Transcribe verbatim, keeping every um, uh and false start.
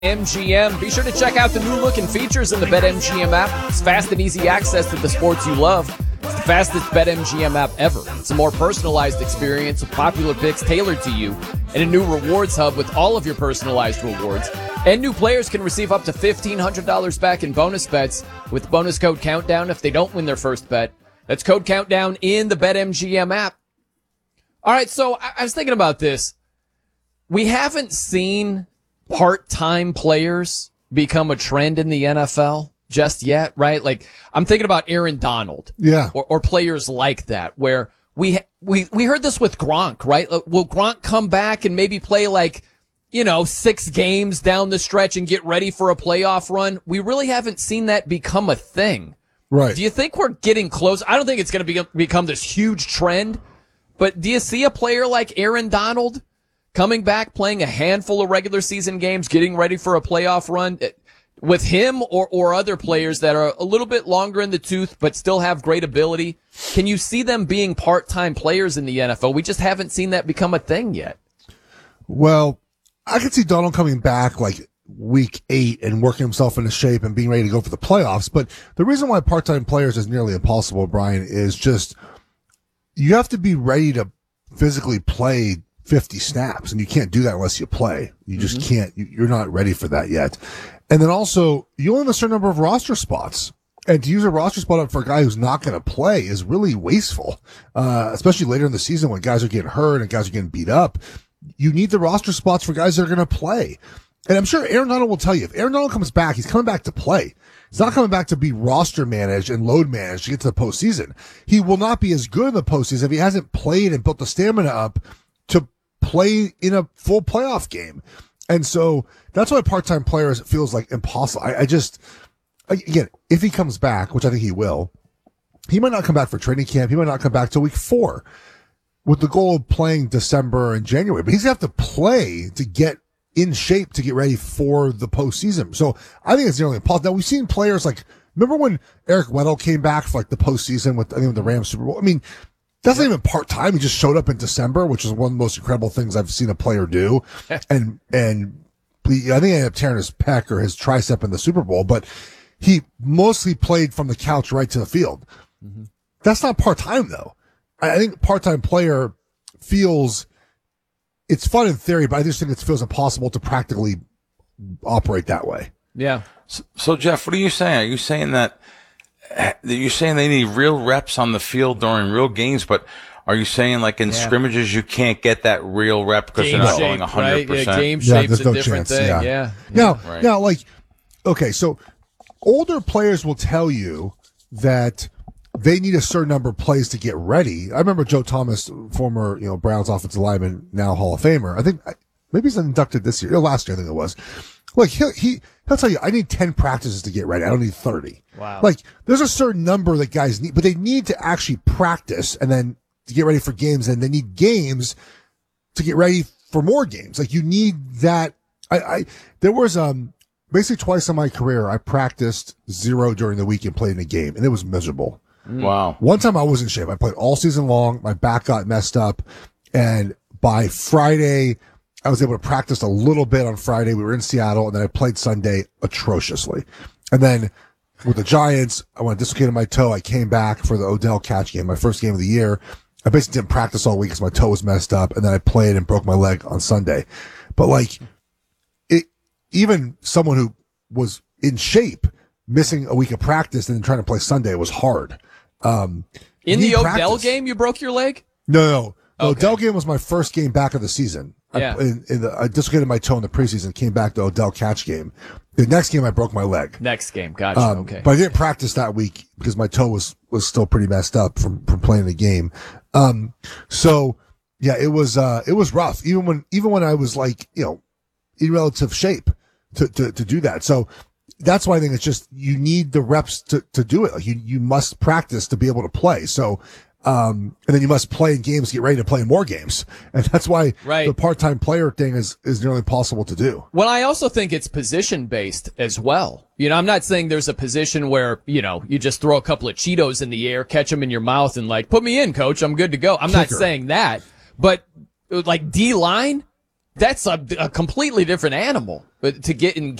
M G M. Be sure to check out the new look and features in the BetMGM app. It's fast and easy access to the sports you love. It's the fastest BetMGM app ever. It's a more personalized experience with popular picks tailored to you and a new rewards hub with all of your personalized rewards. And new players can receive up to fifteen hundred dollars back in bonus bets with bonus code Countdown if they don't win their first bet. That's code Countdown in the BetMGM app. All right, so I was thinking about this. We haven't seen part-time players become a trend in the N F L just yet, right? Like, I'm thinking about Aaron Donald. Yeah. Or, or players like that, where we, we, we heard this with Gronk, right? Will Gronk come back and maybe play like, you know, six games down the stretch and get ready for a playoff run? We really haven't seen that become a thing. Right. Do you think we're getting close? I don't think it's going to be, become this huge trend, but do you see a player like Aaron Donald coming back, playing a handful of regular season games, getting ready for a playoff run with him or, or other players that are a little bit longer in the tooth but still have great ability? Can you see them being part-time players in the N F L? We just haven't seen that become a thing yet. Well, I could see Donald coming back like week eight and working himself into shape and being ready to go for the playoffs. But the reason why part-time players is nearly impossible, Brian, is just you have to be ready to physically play fifty snaps, and you can't do that unless you play. You just mm-hmm. can't. You're not ready for that yet. And then also, you only have a certain number of roster spots. And to use a roster spot up for a guy who's not going to play is really wasteful, uh, especially later in the season when guys are getting hurt and guys are getting beat up. You need the roster spots for guys that are going to play. And I'm sure Aaron Donald will tell you, if Aaron Donald comes back, he's coming back to play. He's not coming back to be roster managed and load managed to get to the postseason. He will not be as good in the postseason if he hasn't played and built the stamina up to play in a full playoff game. And so that's why part-time players feels like impossible. I, I just, again, if he comes back, which I think he will, he might not come back for training camp. He might not come back till week four with the goal of playing December and January, but he's going to have to play to get in shape to get ready for the postseason. So I think it's nearly impossible. Now we've seen players like, remember when Eric Weddle came back for like the postseason with, I think, the Rams Super Bowl? I mean, that's not even part-time. He just showed up in December, which is one of the most incredible things I've seen a player do. and, and I think he ended up tearing his pec or his tricep in the Super Bowl, but he mostly played from the couch right to the field. Mm-hmm. That's not part-time though. I think part-time player feels, it's fun in theory, but I just think it feels impossible to practically operate that way. Yeah. So, so Jeff, what are you saying? Are you saying that, that you're saying they need real reps on the field during real games, but are you saying like in yeah. scrimmages you can't get that real rep because game they're not shape, going one hundred percent? Right? Yeah, game yeah, shape's a no different chance. thing. Yeah. Yeah. Now, yeah. Right. now, like, okay, so older players will tell you that they need a certain number of plays to get ready. I remember Joe Thomas, former, you know, Browns offensive lineman, now Hall of Famer. I think maybe he's inducted this year, or last year, I think it was. Like, he'll, he, he'll tell you, I need ten practices to get ready. I don't need thirty. Wow. Like, there's a certain number that guys need, but they need to actually practice and then to get ready for games, and they need games to get ready for more games. Like, you need that. I, I, there was, um, basically twice in my career, I practiced zero during the week and played in a game, and it was miserable. Wow. One time I was in shape. I played all season long. My back got messed up. And by Friday, I was able to practice a little bit on Friday. We were in Seattle, and then I played Sunday atrociously. And then with the Giants, I went dislocated my toe. I came back for the Odell catch game, my first game of the year. I basically didn't practice all week because my toe was messed up. And then I played and broke my leg on Sunday. But like, it, even someone who was in shape, missing a week of practice and then trying to play Sunday was hard. Um, in the Odell practice. game, you broke your leg? No, no. The okay. Odell game was my first game back of the season. Yeah. I, in, in the, I dislocated my toe in the preseason, came back to Odell catch game. The next game, I broke my leg. Next game, gotcha. Um, okay. But I didn't practice that week because my toe was, was still pretty messed up from, from playing the game. Um, so yeah, it was, uh, it was rough. Even when, even when I was like, you know, in relative shape to, to, to do that. So, that's why I think it's just, you need the reps to, to do it. Like you, you must practice to be able to play. So, um, and then you must play in games, get ready to play in more games. And that's why right. the part-time player thing is, is nearly impossible to do. Well, I also think it's position based as well. You know, I'm not saying there's a position where, you know, you just throw a couple of Cheetos in the air, catch them in your mouth and like, put me in, coach. I'm good to go. I'm Kicker. Not saying that, but like D line, That's a, a completely different animal. But to get in